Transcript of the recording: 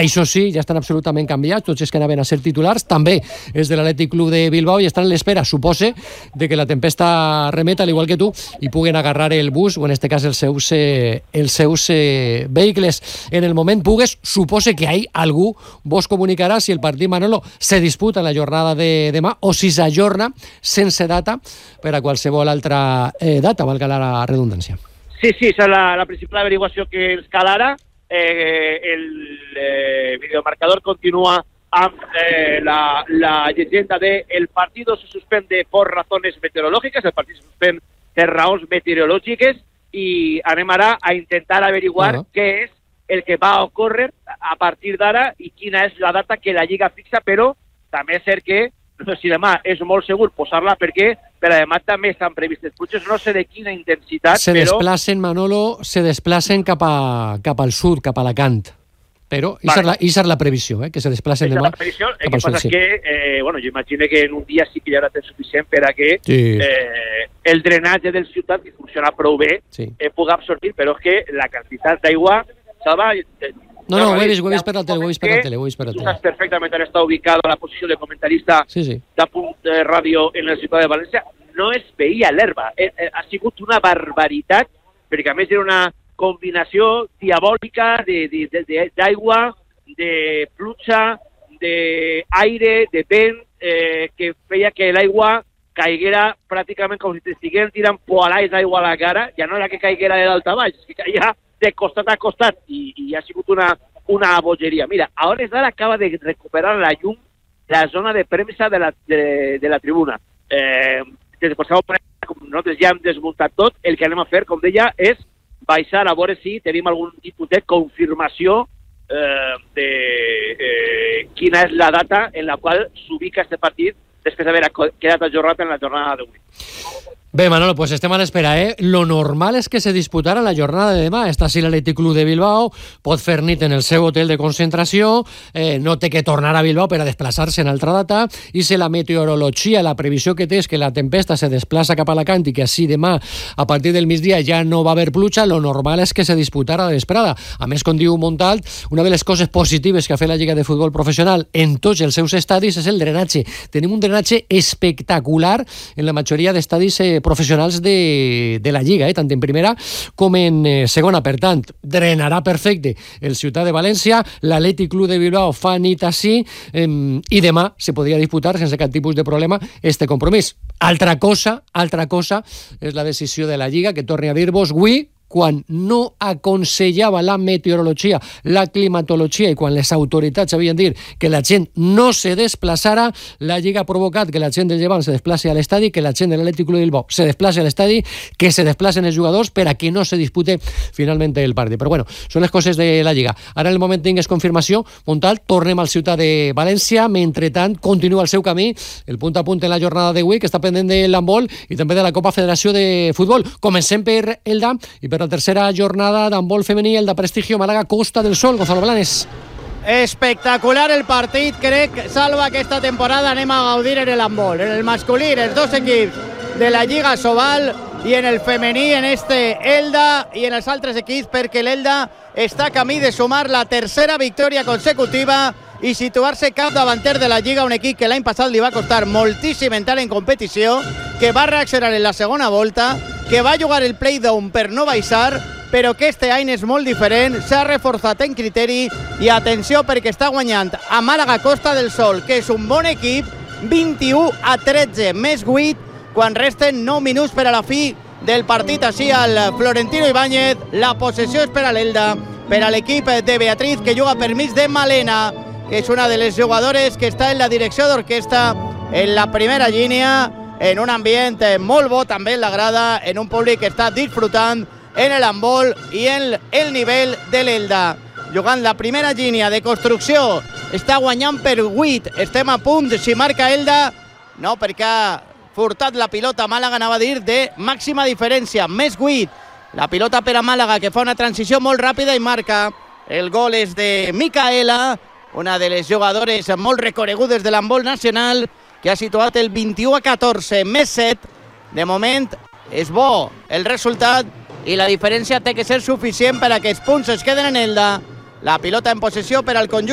això sí, ja estan absolutament canviats, tots els que anaven a ser titulars, també és de l'Atlètic Club de Bilbao i estan en l'espera, supose, de que la tempesta remeta, al igual que tu, i puguen agarrar el bus, o en este cas els seus vehicles. En el moment pugues, supose que ahí algú vos comunicarà si el partit, Manolo, se disputa en la jornada de demà o si s'ajorna sense data per a qualsevol altra data, valga la redundància. Sí, esa es la principal averiguació que ens cal ara. El videomarcador continúa la leyenda de el partido se suspende por razones meteorológicas, el partido se suspende per raons meteorològiques i anem ara a intentar averiguar què és el que va ocórrer a partir d'ara i quina és la data que la Lliga fixa, però també és cert que si demà és molt segur posar-la perquè per a demà també estan previstes pluges, no sé de quina intensitat, se desplacen, Manolo, cap al sud, cap a Alacant. Però vale. Esa és la previsió, que se desplacen demà cap al sud. El que passa és que, jo imagino que en un dia sí que hi haurà temps suficient per a que el drenatge del ciutat, que funciona prou bé, pugui absorbir, però és que la quantitat d'aigua, Salva... No, ho he vist per la tele, Tú sabes perfectamente, han estado ubicado a la posición de comentarista de Punt Ràdio en la ciutat de València. No es veia l'herba. Ha sigut una barbaritat, perquè a més era una combinació diabòlica d'aigua, de pluja, d'aire, de vent, que feia que l'aigua caiguera pràcticament com si t'estigueren tirant poalais d'aigua a la cara. Ja no era que caiguera de dalt a baix, és que caia de costat a costat i ha sigut una bogeria. Mira, a hores d'ara acaba de recuperar la llum la zona de premsa de la tribuna. Nosaltres ja hem desmuntat tot. El que anem a fer, com deia, és baixar a veure si tenim algun tipus de confirmació de quina és la data en la qual s'ubica este partit després d'haver quedat ajornat en la jornada d'avui. Bé, Manolo, pues estem a l'espera, Lo normal és que se disputara la jornada de demà. Està així l'Atlètic Club de Bilbao, pot fer nit en el seu hotel de concentració, no té que tornar a Bilbao per a desplaçar-se en altra data, i si la meteorologia, la previsió que té és que la tempesta se desplaça cap a Alacant i que així demà, a partir del migdia, ja no va haver pluja, lo normal és que se disputara la vesprada. A més, com diu Montalt, una de les coses positives que ha fet la Lliga de Futbol Professional en tots els seus estadis és el drenatge. Tenim un drenatge espectacular en la majoria d'estadis professionals de la Lliga, tant en primera com en segona. Per tant, drenarà perfecte el Ciutat de València, l'Atlètic Club de Bilbao fa nit així i demà se podria disputar sense cap tipus de problema este compromís. Altra cosa és la decisió de la Lliga, que torni a dir-vos avui, quan no aconsellava la meteorologia, la climatologia i quan les autoritats havien dit que la gent no se desplaçara, la Lliga ha provocat que la gent del Llevant se desplaci a l'estadi, que la gent de l'Atlètic Club de Bilbao se desplaci a l'estadi, que se desplacen els jugadors per a que no se dispute finalment el partit. Però bueno, són les coses de la Lliga. Ara en el moment tingues confirmació, Montalt, tornem al Ciutat de València, mentrestant continua el seu camí, el punt a punt en la jornada d'avui, que està pendent de l'handbol i també de la Copa Federació de Futbol. Comencem per Elda i per la tercera jornada d'handbol femení, el de prestigio Màlaga Costa del Sol. Gonzalo Blanes. Espectacular el partit, crec, Salva, que esta temporada anem a gaudir en el handbol. En el masculí, els dos equips de la Lliga Sobal, i en el femení, en este Elda, i en els altres equips, perquè l'Elda està camí de sumar la tercera victòria consecutiva i situar-se capdavanter de la Lliga, un equip que l'any passat li va costar moltíssim entrar en competició, que va reaccionar en la segona volta, que va jugar el play-down per no baixar, però que este any és molt diferent, s'ha reforçat en criteri i atenció perquè està guanyant a Màlaga Costa del Sol, que és un bon equip, 21-13, més 8, quan resten 9 minuts per a la fi del partit així al Florentino Ibáñez. La possessió és per a l'Elda, per a l'equip de Beatriz, que juga per mig de Malena, que és una de les jugadores que està en la direcció d'orquestra en la primera línia, en un ambient molt bo també en la grada, en un públic que està disfrutant en el handbol i en el nivell de l'Elda. Jugant la primera línia de construcció, està guanyant per 8, estem a punt, si marca Elda, no, perquè ha furtat la pilota Màlaga, anava a dir, de màxima diferència, més 8, la pilota per a Màlaga, que fa una transició molt ràpida i marca. El gol és de Micaela, una de les jugadores molt reconegudes de l'handbol nacional, que ha situat el 21-14, més 7. De moment és bo el resultat i la diferència té que ser suficient per a que els punts es queden en Elda. La pilota en possessió per al conjunt